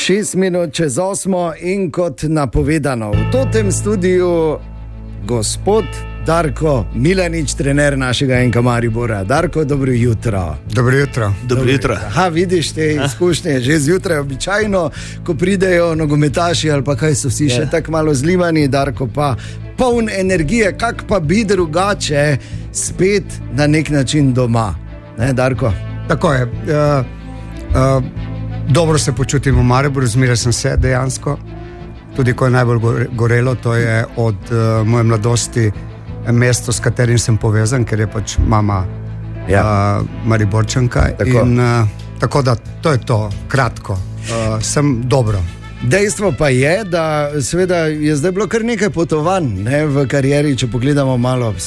6 minut čez 8 in kot napovedano v tem studiu gospod Darko Milanič, trener našega NK Maribora. Darko, dobro jutro. Dobro jutro. Dobro jutro. Aha, vidiš te izkušnje, že zjutraj običajno, ko pridejo nogometaši ali pa kaj so vsi še tako malo zlimani, Darko pa poln energije, kak pa bi drugače spet na nek način doma. Ne, Darko? Tako je. Dobro se počutim v Mariboru, zmeraj sem se dejansko. Tudi ko je najbolj gorelo, to je od moje mladosti mesto, s katerim sem povezan, ker je pač mama Mariborčanka. Tako da to je to, kratko. Sem dobro. Dejstvo pa je, da seveda je zdaj bilo kar nekaj potovanj v karieri, če pogledamo malo